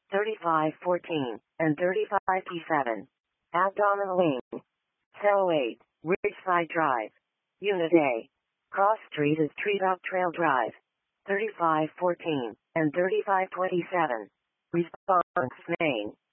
3514, and 35P7. Abdominal Lane. Cell 8, Ridgeside Drive. Unit A. Cross Street is Treetop Trail Drive. 3514, and 3527. Response Main.